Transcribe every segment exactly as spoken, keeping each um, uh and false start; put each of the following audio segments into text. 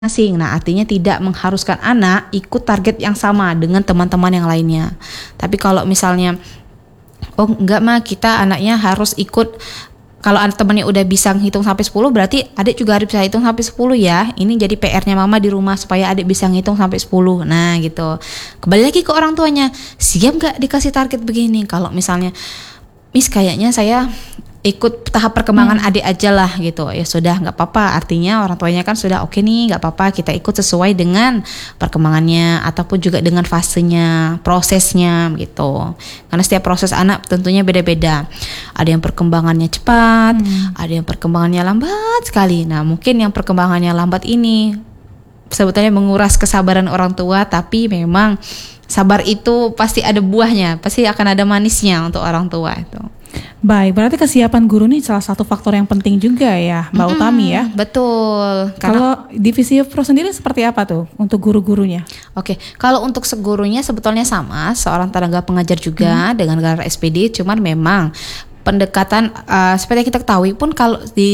masing. Nah, artinya tidak mengharuskan anak ikut target yang sama dengan teman-teman yang lainnya. Tapi kalau misalnya, oh enggak mah kita anaknya harus ikut, kalau anak temannya udah bisa ngitung sampai sepuluh, berarti adik juga harus bisa hitung sampai sepuluh ya. Ini jadi P R-nya mama di rumah supaya adik bisa ngitung sampai sepuluh. Nah gitu. Kembali lagi ke orang tuanya, siap gak dikasih target begini? Kalau misalnya, Miss kayaknya saya ikut tahap perkembangan hmm. adik aja lah gitu, ya sudah nggak apa-apa, artinya orang tuanya kan sudah oke okay nih, nggak apa-apa kita ikut sesuai dengan perkembangannya ataupun juga dengan fasenya, prosesnya gitu, karena setiap proses anak tentunya beda-beda, ada yang perkembangannya cepat, hmm. ada yang perkembangannya lambat sekali. Nah mungkin yang perkembangannya lambat ini sebetulnya menguras kesabaran orang tua, tapi memang sabar itu pasti ada buahnya, pasti akan ada manisnya untuk orang tua itu. Baik, berarti kesiapan guru ini salah satu faktor yang penting juga ya, Mbak mm-hmm, Utami ya. Betul. Kalau divisi pro sendiri seperti apa tuh untuk guru-gurunya? Oke, kalau untuk segurunya sebetulnya sama, seorang tenaga pengajar juga hmm. dengan gelar S P D, cuman memang pendekatan uh, seperti yang kita ketahui pun kalau di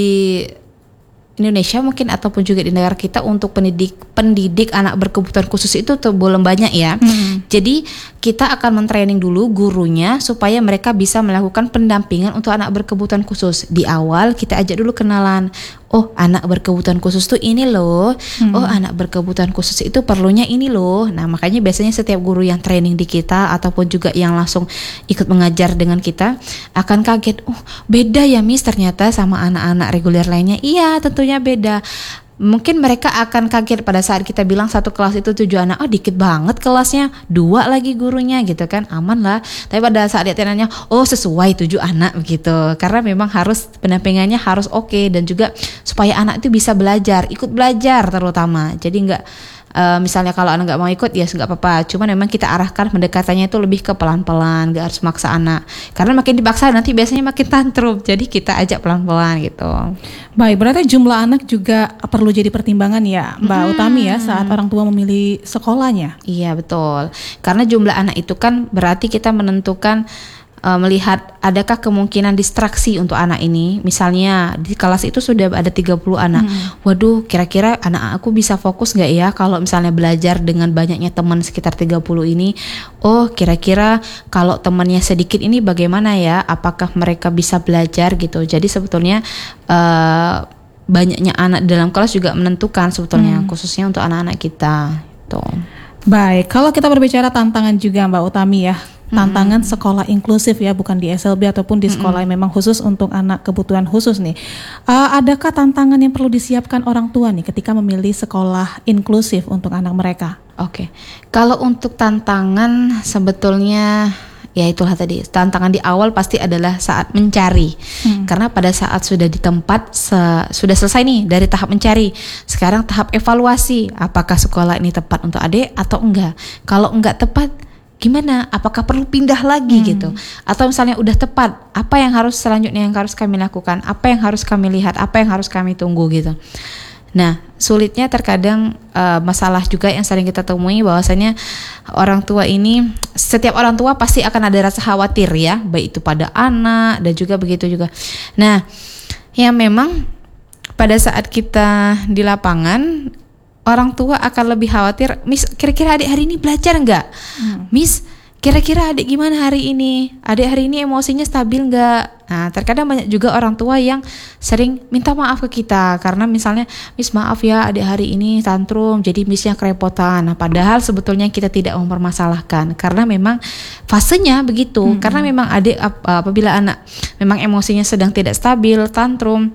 Indonesia mungkin ataupun juga di negara kita untuk pendidik pendidik anak berkebutuhan khusus itu tuh belum banyak ya. Hmm. Jadi kita akan mentraining dulu gurunya supaya mereka bisa melakukan pendampingan untuk anak berkebutuhan khusus. Di awal kita ajak dulu kenalan. Oh, anak berkebutuhan khusus tuh ini loh. Hmm. Oh, anak berkebutuhan khusus itu perlunya ini loh. Nah, makanya biasanya setiap guru yang training di kita ataupun juga yang langsung ikut mengajar dengan kita akan kaget. Oh, beda ya Miss ternyata sama anak-anak reguler lainnya. Iya, tentunya beda. Mungkin mereka akan kaget pada saat kita bilang satu kelas itu tujuh anak, oh dikit banget kelasnya, dua lagi gurunya gitu kan, aman lah. Tapi pada saat dia tanya, oh sesuai tujuh anak begitu, karena memang harus pendampingannya harus oke okay, dan juga supaya anak itu bisa belajar, ikut belajar terutama. Jadi nggak Uh, misalnya kalau anak nggak mau ikut ya nggak apa-apa, cuman memang kita arahkan pendekatannya itu lebih ke pelan-pelan, nggak harus maksa anak, karena makin dipaksa nanti biasanya makin tantrum, jadi kita ajak pelan-pelan gitu. Baik, berarti jumlah anak juga perlu jadi pertimbangan ya Mbak hmm. Utami ya saat orang tua memilih sekolahnya. Iya betul, karena jumlah anak itu kan berarti kita menentukan Uh, melihat adakah kemungkinan distraksi untuk anak ini. Misalnya di kelas itu sudah ada tiga puluh anak. Hmm. Waduh, kira-kira anak aku bisa fokus gak ya kalau misalnya belajar dengan banyaknya teman sekitar tiga puluh ini. Oh, kira-kira kalau temannya sedikit ini bagaimana ya? Apakah mereka bisa belajar gitu. Jadi sebetulnya uh, banyaknya anak dalam kelas juga menentukan sebetulnya, hmm. khususnya untuk anak-anak kita gitu. Baik, kalau kita berbicara tantangan juga Mbak Utami ya, tantangan hmm. sekolah inklusif ya, bukan di S L B ataupun di sekolah hmm. yang memang khusus untuk anak kebutuhan khusus nih. Uh, adakah tantangan yang perlu disiapkan orang tua nih ketika memilih sekolah inklusif untuk anak mereka? Oke, okay. Kalau untuk tantangan sebetulnya ya itulah tadi, tantangan di awal pasti adalah saat mencari, hmm. karena pada saat sudah di tempat se- sudah selesai nih dari tahap mencari, sekarang tahap evaluasi, apakah sekolah ini tepat untuk adik atau enggak. Kalau enggak tepat, gimana? Apakah perlu pindah lagi hmm. gitu? Atau misalnya udah tepat, apa yang harus selanjutnya yang harus kami lakukan? Apa yang harus kami lihat? Apa yang harus kami tunggu gitu? Nah, sulitnya terkadang uh, masalah juga yang sering kita temui bahwasanya orang tua ini, setiap orang tua pasti akan ada rasa khawatir ya, baik itu pada anak dan juga begitu juga. Nah, yang memang pada saat kita di lapangan, orang tua akan lebih khawatir, Miss kira-kira adik hari ini belajar enggak? Hmm. Miss kira-kira adik gimana hari ini? Adik hari ini emosinya stabil enggak? Nah terkadang banyak juga orang tua yang sering minta maaf ke kita, karena misalnya, Miss maaf ya adik hari ini tantrum, jadi Missnya kerepotan. Nah padahal sebetulnya kita tidak mempermasalahkan, karena memang fasenya begitu, hmm. karena memang adik ap- apabila anak memang emosinya sedang tidak stabil, tantrum,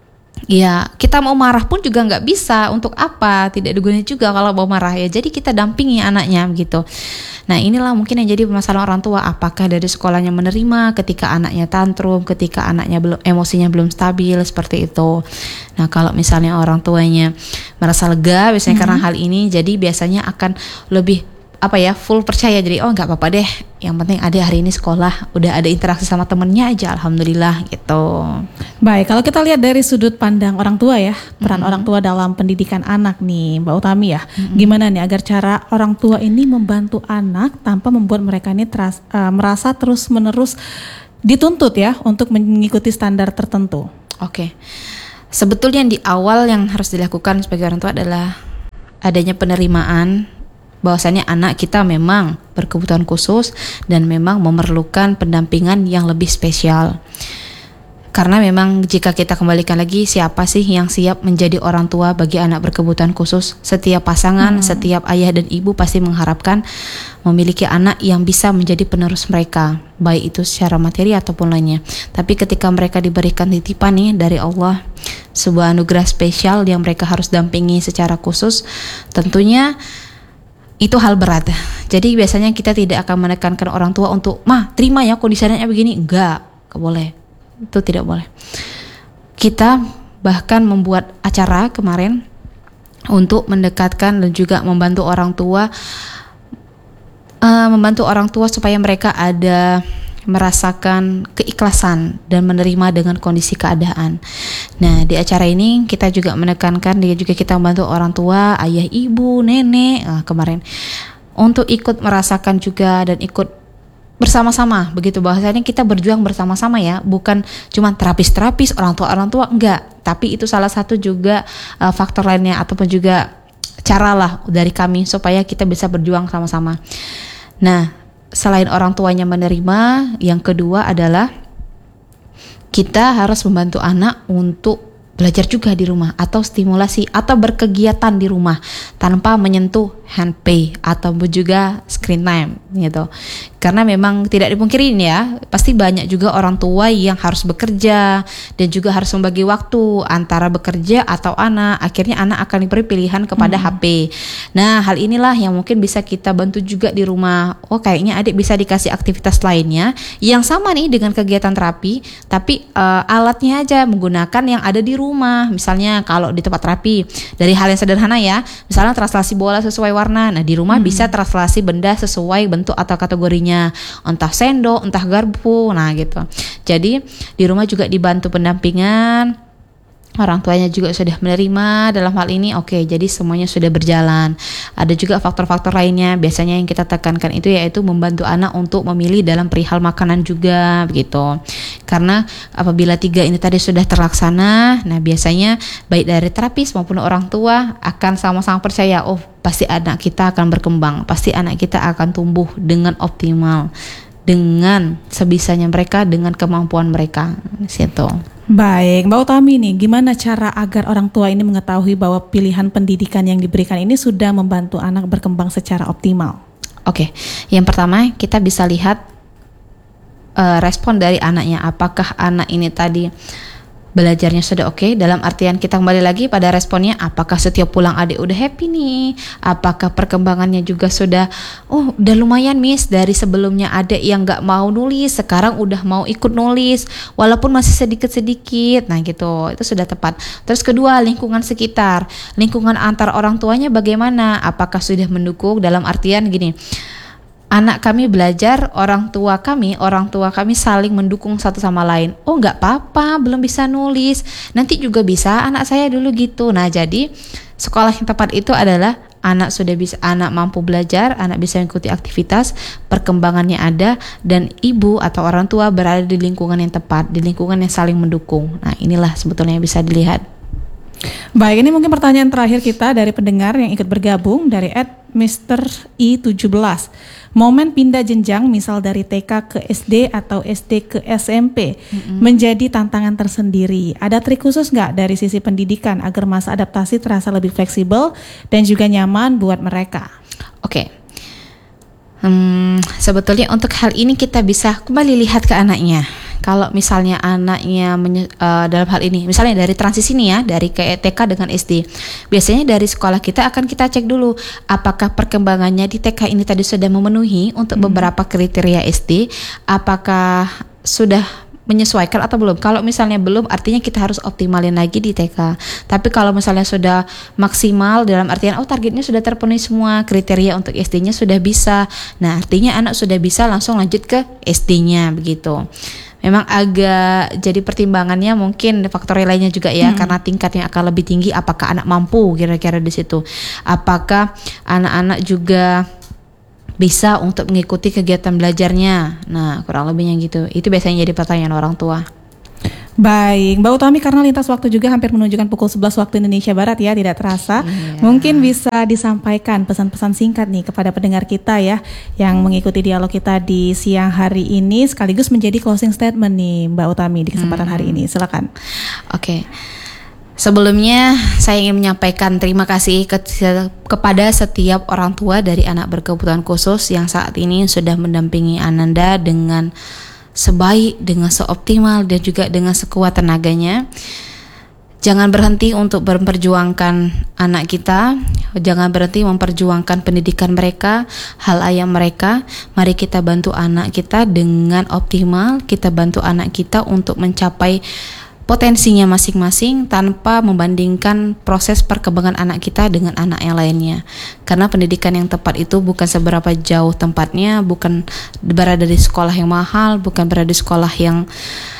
ya kita mau marah pun juga nggak bisa, untuk apa, tidak digunanya juga kalau mau marah ya, jadi kita dampingi anaknya gitu. Nah inilah mungkin yang jadi permasalahan orang tua, apakah dari sekolahnya menerima ketika anaknya tantrum, ketika anaknya belum emosinya belum stabil seperti itu. Nah kalau misalnya orang tuanya merasa lega biasanya hmm. karena hal ini, jadi biasanya akan lebih apa ya, full percaya, jadi oh nggak apa-apa deh, yang penting adik hari ini sekolah udah ada interaksi sama temennya aja, alhamdulillah gitu. Baik, kalau kita lihat dari sudut pandang orang tua ya, peran mm-hmm. orang tua dalam pendidikan anak nih Mbak Utami ya, mm-hmm. gimana nih agar cara orang tua ini membantu anak tanpa membuat mereka ini teras, uh, merasa terus menerus dituntut ya untuk mengikuti standar tertentu? Oke, okay. Sebetulnya di awal yang harus dilakukan sebagai orang tua adalah adanya penerimaan bahwasannya anak kita memang berkebutuhan khusus dan memang memerlukan pendampingan yang lebih spesial. Karena memang jika kita kembalikan lagi, siapa sih yang siap menjadi orang tua bagi anak berkebutuhan khusus? Setiap pasangan, hmm. setiap ayah dan ibu pasti mengharapkan memiliki anak yang bisa menjadi penerus mereka, baik itu secara materi ataupun lainnya. Tapi ketika mereka diberikan titipan nih dari Allah, sebuah anugerah spesial yang mereka harus dampingi secara khusus, tentunya itu hal berat. Jadi biasanya kita tidak akan menekankan orang tua untuk, mah terima ya kondisinya begini. Enggak, enggak boleh. Itu tidak boleh. Kita bahkan membuat acara kemarin untuk mendekatkan dan juga membantu orang tua, uh, membantu orang tua supaya mereka ada merasakan keikhlasan dan menerima dengan kondisi keadaan. Nah, di acara ini kita juga menekankan, dia juga kita membantu orang tua, ayah, ibu, nenek, uh, kemarin untuk ikut merasakan juga dan ikut bersama-sama, begitu bahasanya kita berjuang bersama-sama ya, bukan cuma terapis-terapis orang tua orang tua enggak, tapi itu salah satu juga uh, faktor lainnya ataupun juga cara lah dari kami supaya kita bisa berjuang sama-sama. Nah, selain orang tuanya menerima, yang kedua adalah kita harus membantu anak untuk belajar juga di rumah atau stimulasi atau berkegiatan di rumah tanpa menyentuh handphone ataupun juga screen time gitu. Karena memang tidak dipungkiri ya, pasti banyak juga orang tua yang harus bekerja dan juga harus membagi waktu antara bekerja atau anak. Akhirnya anak akan diberi pilihan kepada hmm. H P. Nah, hal inilah yang mungkin bisa kita bantu juga di rumah. Oh, kayaknya adik bisa dikasih aktivitas lainnya yang sama nih dengan kegiatan terapi, tapi uh, alatnya aja menggunakan yang ada di rumah. Misalnya kalau di tempat terapi, dari hal yang sederhana ya, misalnya translasi bola sesuai warna. Nah, di rumah hmm. bisa translasi benda sesuai bentuk atau kategorinya. Entah sendok, entah garpu, nah gitu. Jadi di rumah juga dibantu pendampingan, orang tuanya juga sudah menerima dalam hal ini. Oke, jadi semuanya sudah berjalan. Ada juga faktor-faktor lainnya. Biasanya yang kita tekankan itu yaitu membantu anak untuk memilih dalam perihal makanan juga, begitu. Karena apabila tiga ini tadi sudah terlaksana, nah biasanya baik dari terapis maupun orang tua akan sama-sama percaya, oh pasti anak kita akan berkembang, pasti anak kita akan tumbuh dengan optimal, dengan sebisanya mereka, dengan kemampuan mereka. Situ. Baik, Mbak Utami nih, gimana cara agar orang tua ini mengetahui bahwa pilihan pendidikan yang diberikan ini sudah membantu anak berkembang secara optimal? Oke, yang pertama kita bisa lihat uh, respon dari anaknya. Apakah anak ini tadi belajarnya sudah oke, okay? Dalam artian kita kembali lagi pada responnya, apakah setiap pulang adik udah happy nih, apakah perkembangannya juga sudah, oh udah lumayan miss, dari sebelumnya adik yang gak mau nulis sekarang udah mau ikut nulis walaupun masih sedikit-sedikit. Nah gitu, itu sudah tepat. Terus kedua, lingkungan sekitar, lingkungan antar orang tuanya bagaimana, apakah sudah mendukung, dalam artian gini, anak kami belajar, orang tua kami, orang tua kami saling mendukung satu sama lain. Oh nggak apa-apa, belum bisa nulis, nanti juga bisa, anak saya dulu gitu. Nah jadi sekolah yang tepat itu adalah anak sudah bisa, anak mampu belajar, anak bisa mengikuti aktivitas, perkembangannya ada, dan ibu atau orang tua berada di lingkungan yang tepat, di lingkungan yang saling mendukung. Nah inilah sebetulnya yang bisa dilihat. Baik, ini mungkin pertanyaan terakhir kita dari pendengar yang ikut bergabung dari at mister i tujuh belas. Momen pindah jenjang misal dari T K ke S D atau S D ke S M P mm-hmm. menjadi tantangan tersendiri. Ada trik khusus nggak dari sisi pendidikan agar masa adaptasi terasa lebih fleksibel dan juga nyaman buat mereka? Oke. Okay. Hmm, sebetulnya untuk hal ini kita bisa kembali lihat ke anaknya. Kalau misalnya anaknya menye- uh, dalam hal ini, misalnya dari transisi nih ya, dari ke T K dengan S D, biasanya dari sekolah kita akan kita cek dulu apakah perkembangannya di T K ini tadi sudah memenuhi untuk hmm. beberapa kriteria S D, apakah sudah menyesuaikan atau belum. Kalau misalnya belum, artinya kita harus optimalin lagi di T K. Tapi kalau misalnya sudah maksimal dalam artian oh targetnya sudah terpenuhi semua, kriteria untuk S D-nya sudah bisa, nah artinya anak sudah bisa langsung lanjut ke S D-nya begitu. Memang agak jadi pertimbangannya mungkin faktor lainnya juga ya, hmm. karena tingkatnya akan lebih tinggi. Apakah anak mampu kira-kira di situ? Apakah anak-anak juga bisa untuk mengikuti kegiatan belajarnya? Nah kurang lebihnya gitu. Itu biasanya jadi pertanyaan orang tua. Baik, Mbak Utami, karena lintas waktu juga hampir menunjukkan pukul sebelas waktu Indonesia Barat ya, tidak terasa. Iya. Mungkin bisa disampaikan pesan-pesan singkat nih kepada pendengar kita ya yang mengikuti dialog kita di siang hari ini, sekaligus menjadi closing statement nih Mbak Utami di kesempatan hmm. hari ini. Silakan. Oke. Okay. Sebelumnya saya ingin menyampaikan terima kasih ke, kepada setiap orang tua dari anak berkebutuhan khusus yang saat ini sudah mendampingi Ananda dengan sebaik, dengan seoptimal dan juga dengan sekuat tenaganya. Jangan berhenti untuk memperjuangkan anak kita, jangan berhenti memperjuangkan pendidikan mereka, hal ayam mereka. Mari kita bantu anak kita dengan optimal, kita bantu anak kita untuk mencapai potensinya masing-masing tanpa membandingkan proses perkembangan anak kita dengan anak yang lainnya. Karena pendidikan yang tepat itu bukan seberapa jauh tempatnya, bukan berada di sekolah yang mahal, bukan berada di sekolah yang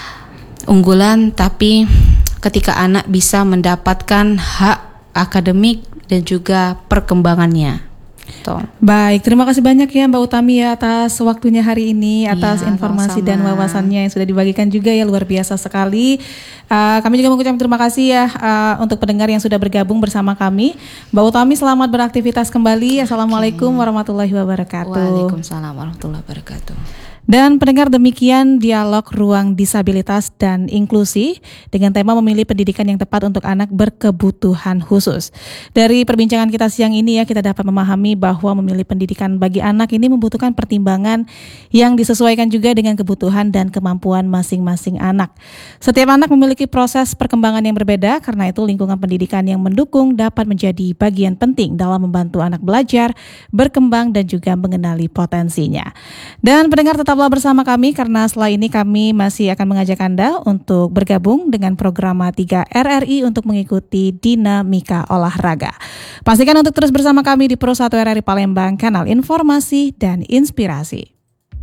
unggulan, tapi ketika anak bisa mendapatkan hak akademik dan juga perkembangannya. Tuh. Baik, terima kasih banyak ya Mbak Utami ya atas waktunya hari ini, atas ya, informasi sama-sama. Dan wawasannya yang sudah dibagikan juga ya, luar biasa sekali. Uh, kami juga mengucapkan terima kasih ya uh, untuk pendengar yang sudah bergabung bersama kami. Mbak Utami, selamat beraktivitas kembali. Assalamualaikum okay. warahmatullahi wabarakatuh. Waalaikumsalam warahmatullahi wabarakatuh. Dan pendengar, demikian dialog Ruang Disabilitas dan Inklusi dengan tema memilih pendidikan yang tepat untuk anak berkebutuhan khusus. Dari perbincangan kita siang ini ya, kita dapat memahami bahwa memilih pendidikan bagi anak ini membutuhkan pertimbangan yang disesuaikan juga dengan kebutuhan dan kemampuan masing-masing anak. Setiap anak memiliki proses perkembangan yang berbeda, karena itu lingkungan pendidikan yang mendukung dapat menjadi bagian penting dalam membantu anak belajar, berkembang dan juga mengenali potensinya. Dan pendengar, tetap tetaplah bersama kami karena setelah ini kami masih akan mengajak Anda untuk bergabung dengan program tiga R R I untuk mengikuti dinamika olahraga. Pastikan untuk terus bersama kami di Pro satu R R I Palembang, kanal informasi dan inspirasi.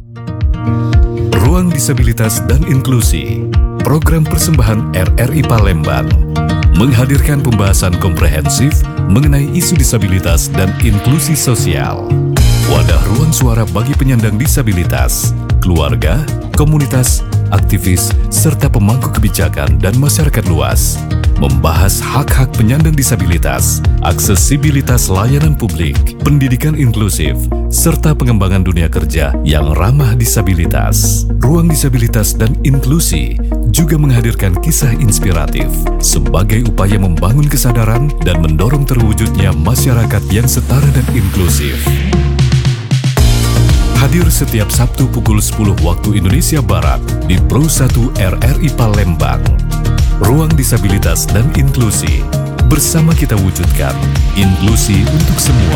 Ruang Disabilitas dan Inklusi, program persembahan R R I Palembang, menghadirkan pembahasan komprehensif mengenai isu disabilitas dan inklusi sosial. Wadah ruang suara bagi penyandang disabilitas, keluarga, komunitas, aktivis, serta pemangku kebijakan dan masyarakat luas. Membahas hak-hak penyandang disabilitas, aksesibilitas layanan publik, pendidikan inklusif, serta pengembangan dunia kerja yang ramah disabilitas. Ruang Disabilitas dan Inklusi juga menghadirkan kisah inspiratif sebagai upaya membangun kesadaran dan mendorong terwujudnya masyarakat yang setara dan inklusif. Hadir setiap Sabtu pukul sepuluh waktu Indonesia Barat di Pro satu R R I Palembang. Ruang Disabilitas dan Inklusi. Bersama kita wujudkan inklusi untuk semua.